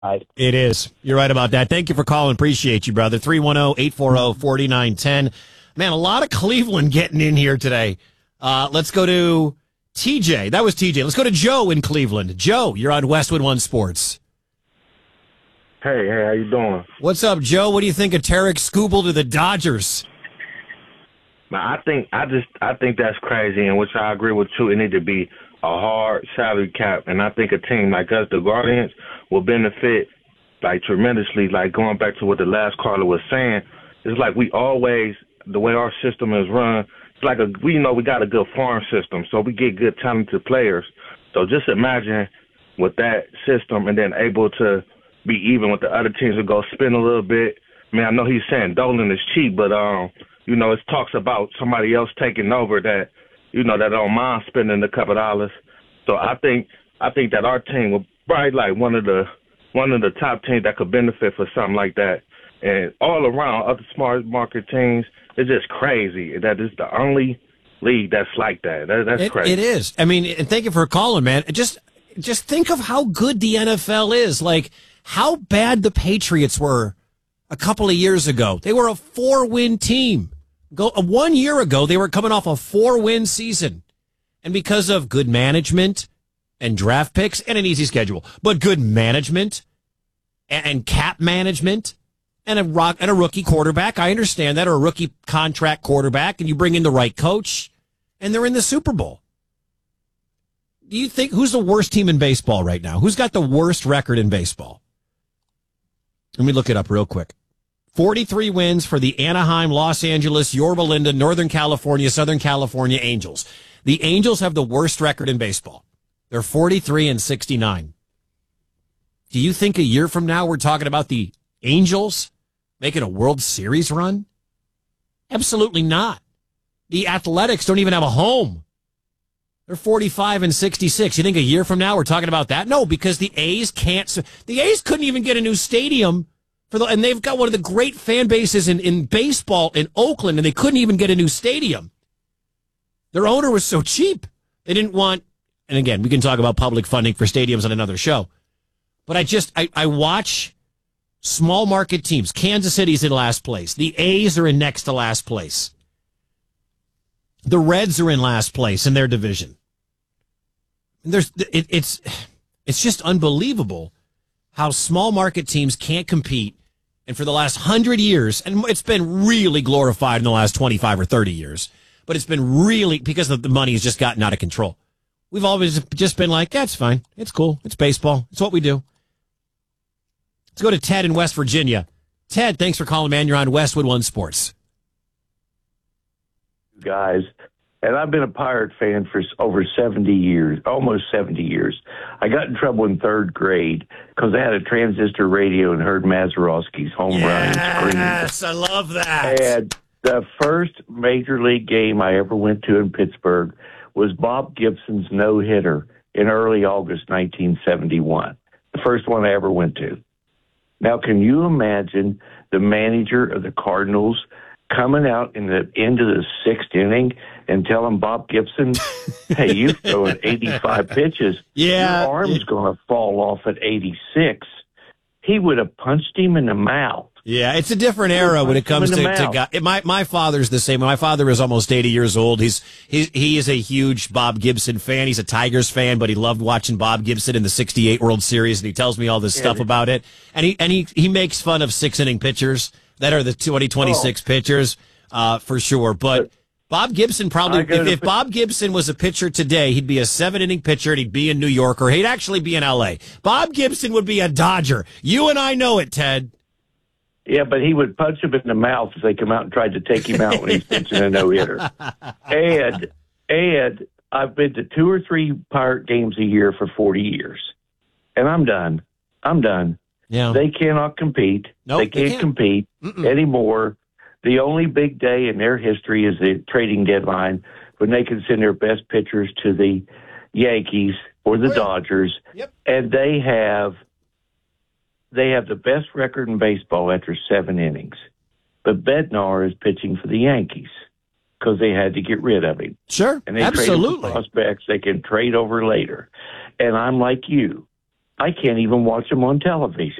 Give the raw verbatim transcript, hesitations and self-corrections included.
I, It is. You're right about that. Thank you for calling. Appreciate you, brother. three one zero, eight four zero, four nine one zero. Man, a lot of Cleveland getting in here today. Uh, let's go to T J. That was T J. Let's go to Joe in Cleveland. Joe, you're on Westwood One Sports. Hey, hey, how you doing? What's up, Joe? What do you think of Tarek Skubal to the Dodgers? Man, I think I just I think that's crazy, and which I agree with too. It need to be a hard salary cap, and I think a team like us, the Guardians, will benefit like tremendously. Like going back to what the last caller was saying, it's like we always the way our system is run. It's like a we know we got a good farm system, so we get good talented players. So just imagine with that system, and then able to be even with the other teams and go spin a little bit. I mean, I know he's saying Dolan is cheap, but um, you know, it talks about somebody else taking over that, you know, that don't mind spending a couple dollars. So I think I think that our team will probably like one of the one of the top teams that could benefit for something like that. And all around other smart market teams, it's just crazy that it's the only league that's like that. that that's it, crazy. It is. I mean, and thank you for calling, man. Just just think of how good the N F L is. Like how bad the Patriots were a couple of years ago. They were a four-win team. Go uh, one year ago, they were coming off a four-win season. And because of good management and draft picks and an easy schedule, but good management and, and cap management and a rock and a rookie quarterback, I understand that, or a rookie contract quarterback, and you bring in the right coach, and they're in the Super Bowl. Do you think who's the worst team in baseball right now? Who's got the worst record in baseball? Let me look it up real quick. forty-three wins for the Anaheim, Los Angeles, Yorba Linda, Northern California, Southern California Angels. The Angels have the worst record in baseball. They're forty-three and sixty-nine. Do you think a year from now we're talking about the Angels making a World Series run? Absolutely not. The Athletics don't even have a home. They're forty-five and sixty-six. You think a year from now we're talking about that? No, because the A's can't. The A's couldn't even get a new stadium for the, and they've got one of the great fan bases in, in baseball in Oakland, and they couldn't even get a new stadium. Their owner was so cheap. They didn't want, and again, we can talk about public funding for stadiums on another show. But I just, I, I watch small market teams. Kansas City's in last place. The A's are in next to last place. The Reds are in last place in their division. There's, it, it's, it's just unbelievable how small market teams can't compete. And for the last hundred years, and it's been really glorified in the last twenty-five or thirty years, but it's been really because the money has just gotten out of control. We've always just been like, that's fine. It's cool. It's baseball. It's what we do. Let's go to Ted in West Virginia. Ted, thanks for calling, man. You're on Westwood One Sports. Guys, and I've been a Pirate fan for over seventy years, almost seventy years. I got in trouble in third grade because I had a transistor radio and heard Mazeroski's home yes, run and screamed. Yes, I love that. And the first major league game I ever went to in Pittsburgh was Bob Gibson's no-hitter in early August nineteen seventy-one, the first one I ever went to. Now, can you imagine the manager of the Cardinals coming out in the end of the sixth inning and telling Bob Gibson, hey, you've thrown eighty-five pitches. Yeah. Your arm's going to fall off at eighty-six. He would have punched him in the mouth. Yeah, it's a different era when it comes to, to guys. My my father's the same. My father is almost eighty years old. He's he he is a huge Bob Gibson fan. He's a Tigers fan, but he loved watching Bob Gibson in the sixty-eight World Series, and he tells me all this yeah, stuff about it. And he and he he makes fun of six inning pitchers that are the twenty twenty-six oh. pitchers, uh, for sure. But Bob Gibson probably, if, if Bob Gibson was a pitcher today, he'd be a seven inning pitcher, and he'd be in New York, or he'd actually be in L A. Bob Gibson would be a Dodger. You and I know it, Ted. Yeah, but he would punch him in the mouth if they come out and tried to take him out when he's pitching a no-hitter. And, and I've been to two or three Pirate games a year for forty years. And I'm done. I'm done. Yeah. They cannot compete. Nope, they, can't they can't compete Mm-mm. anymore. The only big day in their history is the trading deadline when they can send their best pitchers to the Yankees or the oh, yeah. Dodgers. Yep. And they have... They have the best record in baseball after seven innings. But Bednar is pitching for the Yankees because they had to get rid of him. Sure, and they absolutely. Prospects they can trade over later. And I'm like you. I can't even watch them on television.